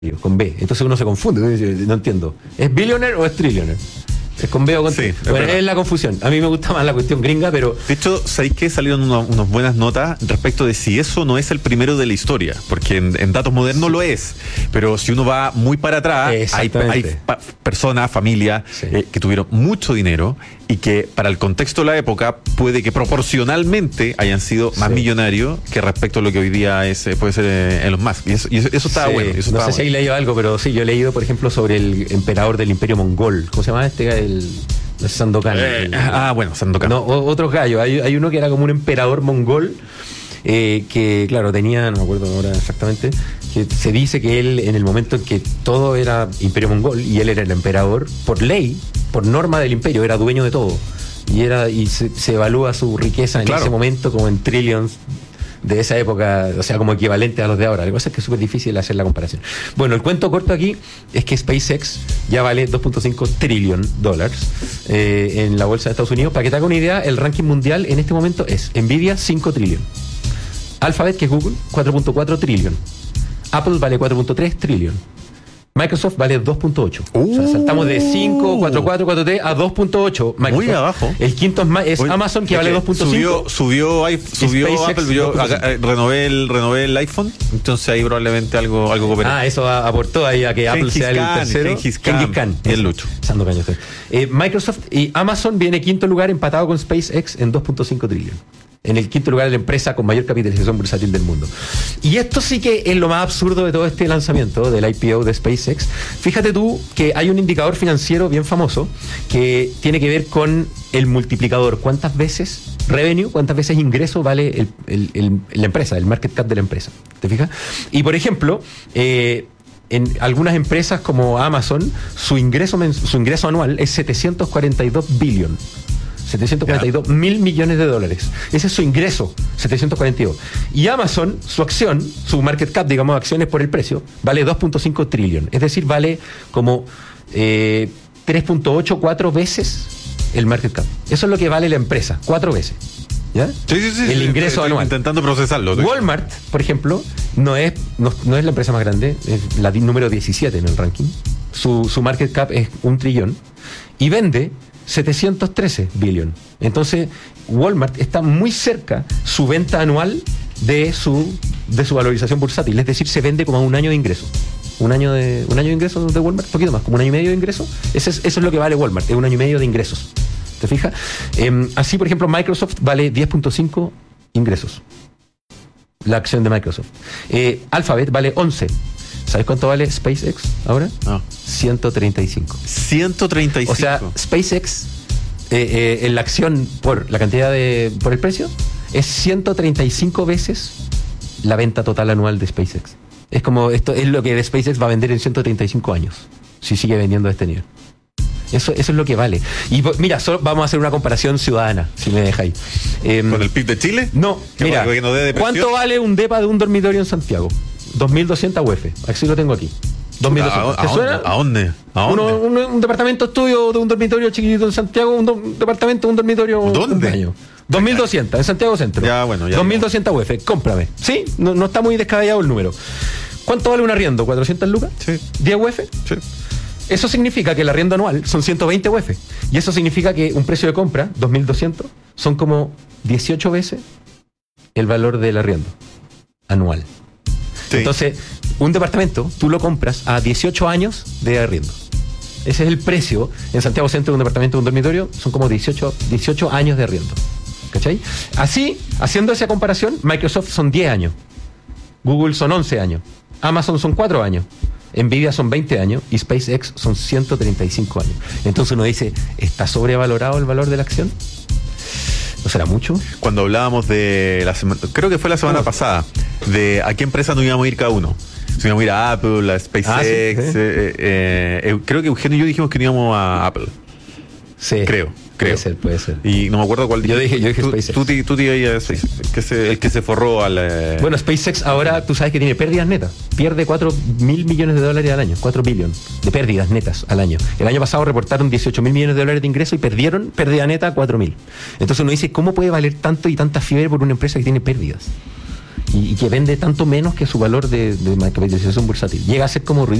con B. Entonces uno se confunde, uno dice, no entiendo. ¿Es billionaire o es trillionaire? ¿Es con B o con T? Bueno, es la confusión. A mí me gusta más la cuestión gringa, pero... De hecho, ¿sabéis que salieron unas buenas notas respecto de si eso no es el primero de la historia? Porque en datos modernos lo es. Pero si uno va muy para atrás, hay personas, familias, que tuvieron mucho dinero y que para el contexto de la época puede que proporcionalmente hayan sido más millonarios que respecto a lo que hoy día puede ser Elon Musk. Y eso estaba bueno. Eso no sé si hay leído algo, pero sí, yo he leído, por ejemplo, sobre el emperador del Imperio Mongol. ¿Cómo se llama este? Sandokan. Sandokan. No, otros gallos. Hay uno que era como un emperador mongol, que, claro, tenía, no me acuerdo ahora exactamente, que se dice que él, en el momento en que todo era Imperio Mongol y él era el emperador, por ley, por norma del imperio, era dueño de todo. Y se evalúa su riqueza en ese momento como en trillions de esa época, o sea, como equivalente a los de ahora. Lo que pasa es que es súper difícil hacer la comparación. Bueno, el cuento corto aquí es que SpaceX ya vale $2.5 trillion en la bolsa de Estados Unidos. Para que te haga una idea, el ranking mundial en este momento es Nvidia, 5 trillion. Alphabet, que es Google, 4.4 trillion. Apple vale 4.3 trillion. Microsoft vale 2.8. O sea, saltamos de 5, 4.4, 4.3 a 2.8. Muy abajo. El quinto es Amazon, que vale 2.5. Subió Apple, renové el iPhone, entonces ahí probablemente algo cooperó. Eso aportó ahí a que Apple sea el tercero. Gengis Khan. Y el Lucho. Microsoft y Amazon viene quinto lugar, empatado con SpaceX en 2.5 trillion. En el quinto lugar, la empresa con mayor capitalización bursátil del mundo. Y esto sí que es lo más absurdo de todo este lanzamiento del IPO de SpaceX. Fíjate tú que hay un indicador financiero bien famoso que tiene que ver con el multiplicador. ¿Cuántas veces revenue, cuántas veces ingreso vale la empresa, el market cap de la empresa? ¿Te fijas? Y por ejemplo, en algunas empresas como Amazon, su ingreso anual es 742 billion. 742 mil millones de dólares. Ese es su ingreso, 742. Y Amazon, su acción, su market cap, digamos, acciones por el precio, vale 2.5 trillion. Es decir, vale como 3.84 veces el market cap. Eso es lo que vale la empresa, 4 veces. ¿Ya? Sí. El ingreso anual. Intentando procesarlo. Walmart, por ejemplo, no es la empresa más grande, es la número 17 en el ranking. Su market cap es 1 trillón y vende 713 billion. Entonces, Walmart está muy cerca su venta anual de su valorización bursátil. Es decir, se vende como a un año de ingreso. Un año de ingreso de Walmart, un poquito más, como un año y medio de ingreso. Eso es lo que vale Walmart, es un año y medio de ingresos. ¿Te fijas? Así, por ejemplo, Microsoft vale 10.5 ingresos. La acción de Microsoft. Alphabet vale 11. ¿Sabes cuánto vale SpaceX ahora? 135. 135. O sea, SpaceX en la acción por la cantidad por el precio es 135 veces la venta total anual de SpaceX. Es como esto es lo que de SpaceX va a vender en 135 años si sigue vendiendo a este nivel. Eso es lo que vale. Y mira, vamos a hacer una comparación ciudadana, si me dejáis. ¿Con el PIB de Chile? No, mira, ¿cuánto vale un depa de un dormitorio en Santiago? 2.200 UF. Así lo tengo aquí. 2.200. ¿Te suena? ¿A dónde? Un departamento estudio de un dormitorio chiquitito en Santiago, un dormitorio. ¿Dónde? 2.200 en Santiago Centro. Ya. 2.200 UF. Cómprame. ¿Sí? No está muy descabellado el número. ¿Cuánto vale un arriendo? ¿400 lucas? Sí. ¿10 UF? Sí. Eso significa que el arriendo anual son 120 UF. Y eso significa que un precio de compra, 2.200, son como 18 veces el valor del arriendo anual. Sí. Entonces, un departamento, tú lo compras a 18 años de arriendo. Ese es el precio en Santiago Centro de un departamento, de un dormitorio, son como 18 años de arriendo. ¿Cachai? Así, haciendo esa comparación, Microsoft son 10 años, Google son 11 años, Amazon son 4 años, Nvidia son 20 años y SpaceX son 135 años. Entonces uno dice, ¿está sobrevalorado el valor de la acción? ¿No será mucho? Cuando hablábamos creo que fue la semana pasada, de a qué empresa nos íbamos a ir cada uno. Si íbamos a ir a Apple, a SpaceX. Sí. Creo que Eugenio y yo dijimos que no íbamos a Apple. Sí. Creo. Puede ser. Y no me acuerdo cuál yo dije SpaceX. Tú te ibas a SpaceX, el que se forró al... Bueno, SpaceX ahora tú sabes que tiene pérdidas netas. Pierde $4.000 millones al año. 4 billion de pérdidas netas al año. El año pasado reportaron $18.000 millones de ingresos y perdieron pérdida neta 4.000. Entonces uno dice, ¿cómo puede valer tanto y tanta fiebre por una empresa que tiene pérdidas? y que vende tanto menos que su valor de capitalización bursátil. Llega a ser como